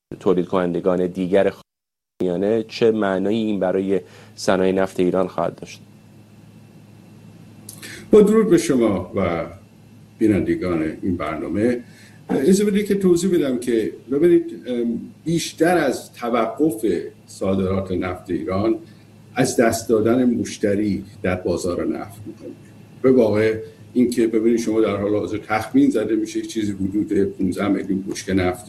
تولید کنندگان دیگر خاورمیانه، چه معنایی این برای صنایع نفت ایران خواهد داشت؟ با درود به شما و بینندگان این برنامه، اجازه بدید که توضیح بدم که ببینید بیشتر از توقف صادرات نفت ایران از دست دادن مشتری در بازار نفت می‌کنه. به واقع این که ببینید شما در حال حاضر تخمین زده میشه چیزی حدود 15 میلیون بشکه نفت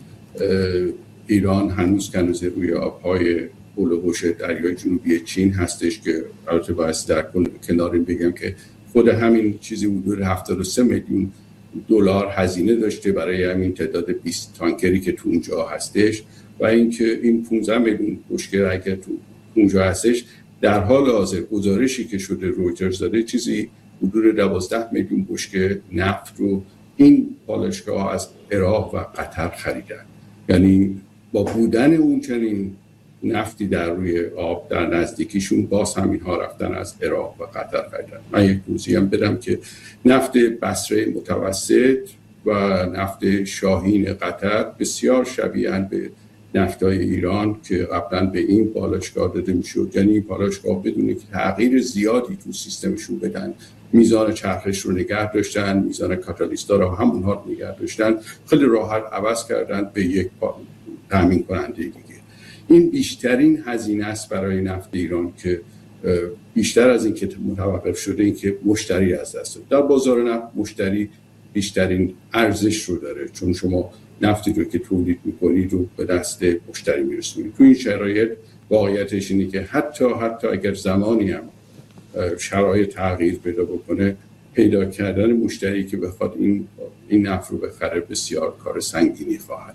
ایران هنوز روی آب‌های هولوش دریای جنوبی چین هستش که البته باید در کنار این بگم که خود همین چیزی حدود 73 میلیون دلار هزینه داشته برای همین تعداد 20 تانکری که تو اونجا هستش و اینکه این 15 میلیون بشکه اگر تو اونجا هستش در حال حاضر گزارشی که شده رویترز داده چیزی حدود 12 میلیون بشکه نفت رو این پالایشگاه از عراق و قطر خریدن. یعنی با بودن اون چنین نفتی در روی آب در نزدیکیشون باز هم اینها رفتن از عراق و قطر خریدن. من یک توضیح هم بدم که نفت بصره متوسط و نفت شاهین قطر بسیار شبیه‌اند به نفتای ایران که قبلا به این پالایشگاه داده میشد. یعنی این پالایشگاه بدون که تغییر زیادی تو سیستمشون بدن میزان چرخش رو نگه داشتن، میزان کاتالیستا رو همونها رو نگه داشتن، خیلی راحت عوض کردن به یک تامین کننده دیگه. این بیشترین هزینه است برای نفت ایران که بیشتر از این که متوقف شده این که مشتری از دست داد. در بازار نفت مشتری بیشترین ارزش رو داره، چون شما نفتی رو که تولید میکنید رو به دست مشتری میرسونید. تو این شرایط واقعیتش اینه که حتی اگر زمانی هم شرایط تغییر پیدا بکنه، پیدا کردن مشتری که بخواد این نفت رو بخره بسیار کار سنگینی خواهد.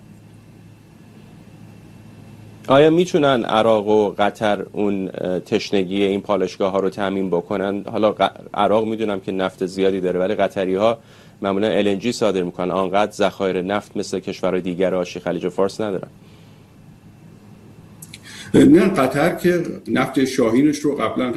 آیا میتونن عراق و قطر اون تشنگی این پالایشگاه ها رو تامین بکنن؟ حالا عراق میدونم که نفت زیادی داره، ولی قطری ها معمولا LNG صادر میکنن، آنقدر ذخایر نفت مثل کشورهای دیگر آشی خلیج فارس ندارن. نه، قطر که نفت شاهینش رو قبلا